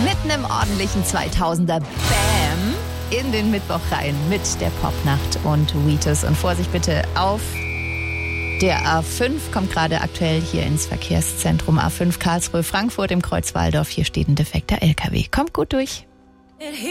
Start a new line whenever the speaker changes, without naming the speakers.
mit einem ordentlichen 2000er Bam in den Mittwoch rein mit der Popnacht und Wheatus. Und Vorsicht bitte auf der A5, kommt gerade aktuell hier ins Verkehrszentrum A5 Karlsruhe-Frankfurt im Kreuz Walldorf. Hier steht ein defekter LKW. Kommt gut durch.